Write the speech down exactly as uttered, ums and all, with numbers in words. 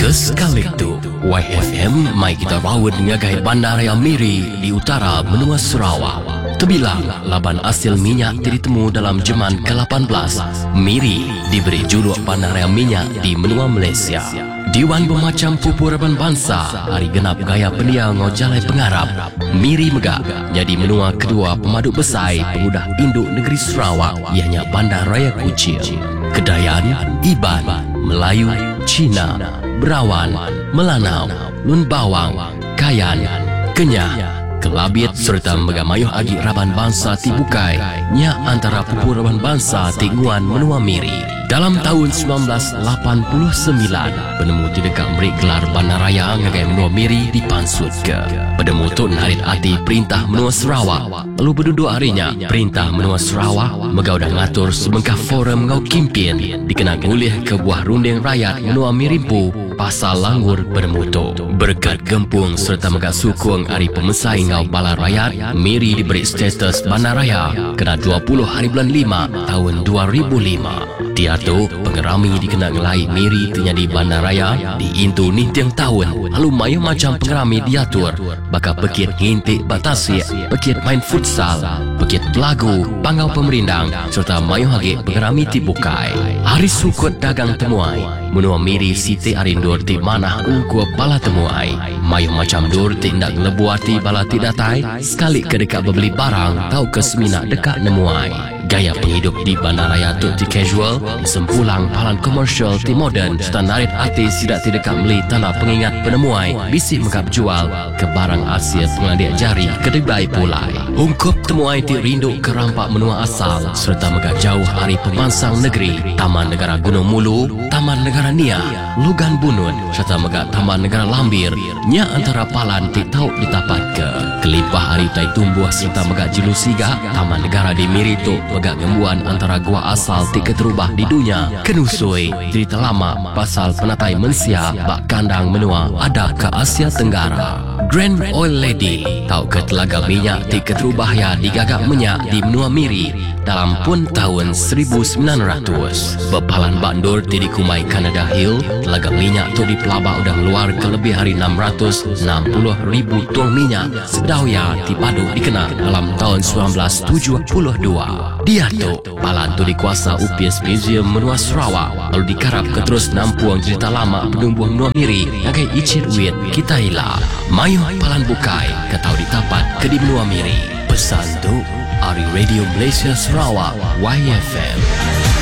Sekali tu Y F M mai kita rawat ngagai Bandaraya Miri di utara benua Sarawak. Terbilang laban hasil minyak ditemu dalam zaman ke lapan belas. Miri diberi juluk Bandaraya Minyak di benua Malaysia. Diwan bermacam pupur Raban Bangsa hari genap gaya pendia ngojalai pengarap. Miri megak jadi menua kedua pemaduk besar pemudah induk negeri Sarawak, ianya Bandaraya Kuching. Kedayan, Iban, Melayu, Cina, Berawan, Melanau, Lun Bawang, Kayan, Kenyah, Kelabit serta megamayuh agi Raban Bangsa ti Bukai nya antara pupur Raban Bangsa ti Nguan menua Miri. Dalam tahun sembilan belas lapan puluh sembilan, penemu ti dekat memberi gelar Bandaraya ngagai menua Miri dipansut ke. Penemu tu narit hati perintah menua Sarawak. Lalu berduduk harinya, perintah menua Sarawak megau dah ngatur semengkah forum ngau kimpin dikenal ngulih ke buah runding rakyat menua Mirimpu pasal langgur penemu tu. Berkat gempung serta megak sukung hari pemesai ngau bala rakyat, Miri diberi status Bandaraya kena dua puluh hari bulan lima tahun dua ribu lima. Dia tu pengerami dikenal ngelai Miri terjadi Bandaraya di intu nintiang tahun. Lalu mayu macam pengerami diatur bakal pekit ngintik batasik, pekit main futsal, pekit pelagu, pangau pemerindang serta mayu hagi pengerami ti Bukai. Hari sukut dagang temuai menua Miri siti arindur ti manah ungkup bala temuai. Mayu macam dur ti ndak ngelebuat ti bala ti datai sekali ke dekat beli barang tau ke semina dekat nemuai. Gaya penghidup di Bandaraya tu ti casual, sempulang palan komersial ti modern serta narit hati sidak ti dekat beli tanah pengingat penemuai bisik mengap jual ke barang hasil pengadik jari kedebai pulai. Ungkup temuai ti rindu ke rampak menua asal serta megak jauh hari pemansang negeri, Taman Negara Gunung Mulu, Taman Negara Nia, Lugan Bunun serta megak Taman Negara Lambir nya antara palan ti tau ditapat ke. Kelipah hari tai tumbuh serta megak Jilusiga, Taman Negara di Miri tu megak gembuan antara gua asal ti keterubah di dunia kenusui cerita lama pasal penatai mensia bak kandang menua ada ke Asia Tenggara. Grand Oil Lady tau ke telaga minyak ti keterubah ya digagak minyak di menua Miri dalam pun tahun seribu sembilan ratus. Bepalan bandur ti dikumai Canada Hill, telaga minyak tu di pelabak udah meluar ke lebih hari enam ratus enam puluh ribu tuang minyak sedauya ti padu dikenal dalam tahun sembilan belas tujuh puluh dua. Dia tu palan tu dikuasa U P S Museum menua Sarawak lalu dikarap ke terus nampuang cerita lama penumbuh menua Miri ngagai icit wit kita ila mayu palan Bukai ketau ditapat ke di menua Miri. Pesan tu Ari Radio Malaysia Sarawak Y F M.